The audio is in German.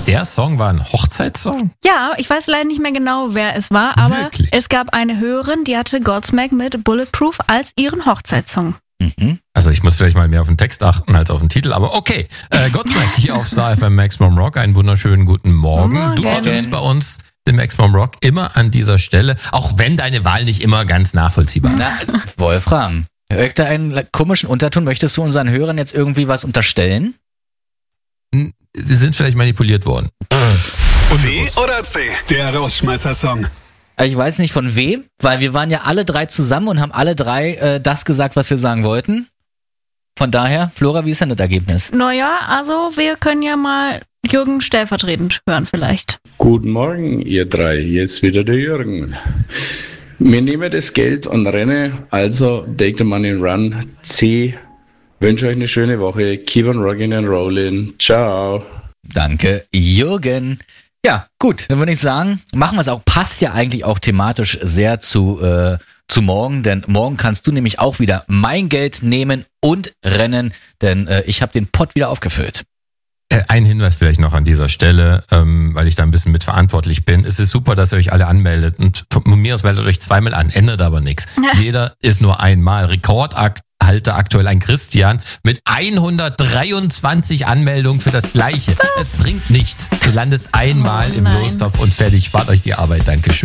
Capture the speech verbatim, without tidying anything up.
der Song war ein Hochzeitssong? Ja, ich weiß leider nicht mehr genau, wer es war, aber Wirklich? es gab eine Hörerin, die hatte Godsmack mit Bulletproof als ihren Hochzeitssong. Mhm. Also ich muss vielleicht mal mehr auf den Text achten als auf den Titel, aber okay. Äh, Godsmack hier auf Star F M Maximum Rock. Einen wunderschönen guten Morgen. Morgen. Du stimmst bei uns den Maximum Rock immer an dieser Stelle, auch wenn deine Wahl nicht immer ganz nachvollziehbar ist. Na, also, Wolfram, hört da einen komischen Unterton? Möchtest du unseren Hörern jetzt irgendwie was unterstellen? Sie sind vielleicht manipuliert worden. W oder C, der Rausschmeißer-Song. Ich weiß nicht von wem, weil wir waren ja alle drei zusammen und haben alle drei äh, das gesagt, was wir sagen wollten. Von daher, Flora, wie ist denn das Ergebnis? Naja, also wir können ja mal Jürgen stellvertretend hören vielleicht. Guten Morgen, ihr drei. Hier ist wieder der Jürgen. Wir nehmen das Geld und rennen, also take the money and run. C. Wünsche euch eine schöne Woche. Keep on rocking and rolling. Ciao. Danke, Jürgen. Ja, gut, dann würde ich sagen, machen wir es auch. Passt ja eigentlich auch thematisch sehr zu, äh, zu morgen, denn morgen kannst du nämlich auch wieder mein Geld nehmen und rennen, denn äh, ich habe den Pott wieder aufgefüllt. Äh, Ein Hinweis vielleicht noch an dieser Stelle, ähm, weil ich da ein bisschen mitverantwortlich bin. Es ist super, dass ihr euch alle anmeldet und von mir aus meldet euch zweimal an, ändert aber nichts. Jeder ist nur einmal. Rekordakt Halter aktuell ein Christian mit hundertdreiundzwanzig Anmeldungen für das Gleiche. Es bringt nichts. Du landest einmal Oh im nein. Lostopf und fertig. Spart euch die Arbeit. Dankeschön.